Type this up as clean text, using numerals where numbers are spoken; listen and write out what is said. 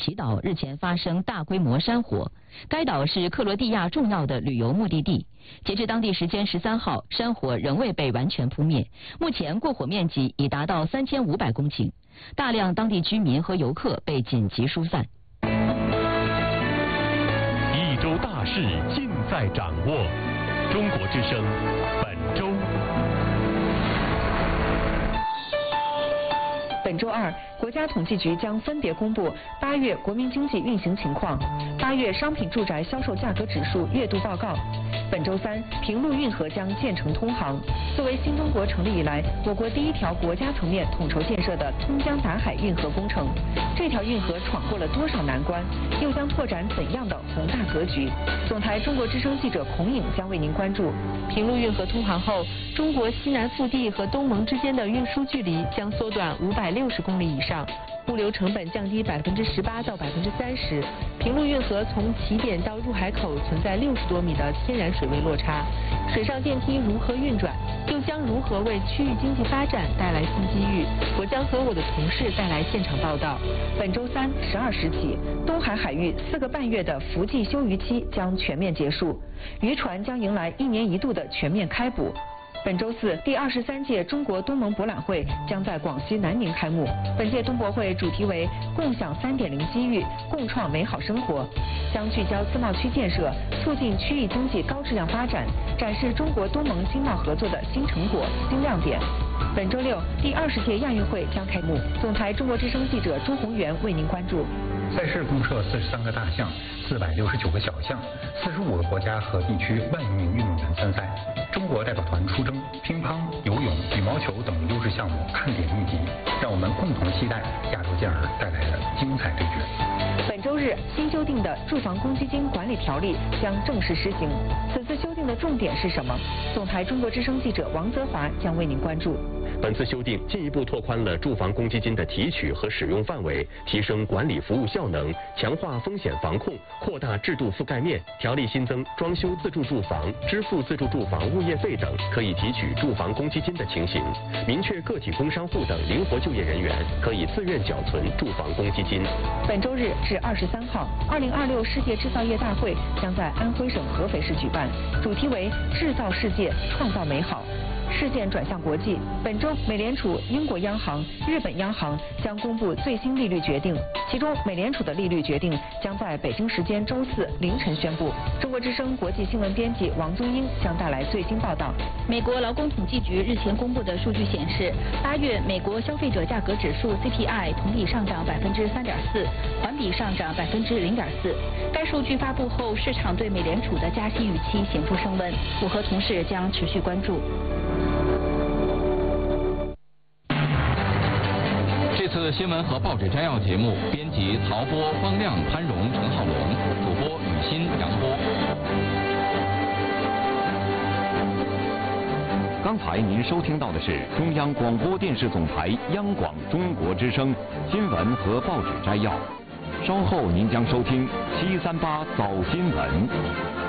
奇岛日前发生大规模山火，该岛是克罗地亚重要的旅游目的地。截至当地时间13号，山火仍未被完全扑灭，目前过火面积已达到3500公顷，大量当地居民和游客被紧急疏散。 一周大事尽在掌握，中国之声本周。 本周二，国家统计局将分别公布8月国民经济运行情况、8月商品住宅销售价格指数月度报告。本周三，平陆运河将建成通航。作为新中国成立以来我国第一条国家层面统筹建设的通江达海运河工程，这条运河闯过了多少难关，又将拓展怎样的宏大格局？总台中国之声记者孔颖将为您关注。平陆运河通航后，中国西南腹地和东盟之间的运输距离将缩短560公里以上，物流成本降低18%到30%。平陆运河从起点到入海口存在60多米的天然水位落差，水上电梯如何运转，又将如何为区域经济发展带来新机遇？我将和我的同事带来现场报道。本周三12时起，东海海域4个半月的伏季休渔期将全面结束，渔船将迎来1年1度的全面开捕。本周四，第23届中国东盟博览会将在广西南宁开幕。本届东博会主题为“共享3.0机遇，共创美好生活”，将聚焦自贸区建设，促进区域经济高质量发展，展示中国东盟经贸合作的新成果、新亮点。本周六，第20届亚运会将开幕。总台中国之声记者朱宏元为您关注。 赛事共设43个大项，469个小项，45个国家和地区1万余名运动员参赛。中国代表团出征，乒乓、游泳、羽毛球等优质项目看点密集，让我们共同期待亚洲健儿带来的精彩对决。 本周日，新修订的住房公积金管理条例将正式施行。此次修订的重点是什么？总台中国之声记者王泽华将为您关注。 本次修订进一步拓宽了住房公积金的提取和使用范围，提升管理服务效能，强化风险防控，扩大制度覆盖面。条例新增装修自住住房、支付自住住房物业费等可以提取住房公积金的情形，明确个体工商户等灵活就业人员可以自愿缴存住房公积金。 本周日至23号，2026世界制造业大会将在安徽省合肥市举办，主题为“制造世界，创造美好”。事件转向国际，本周美联储、英国央行、日本央行将公布最新利率决定，其中美联储的利率决定将在北京时间周四凌晨宣布。中国之声国际新闻编辑王宗英将带来最新报道。 美国劳工统计局日前公布的数据显示，8月美国消费者价格指数 CPI 同比上涨3.4%，环比上涨0.4%。该数据发布后，市场对美联储的加息预期显著升温。我和同事将持续关注。 这次新闻和报纸摘要节目，编辑曹波、方亮、潘荣、陈浩龙，主播雨欣、杨波。 刚才您收听到的是中央广播电视总台央广中国之声新闻和报纸摘要。稍后您将收听738早新闻。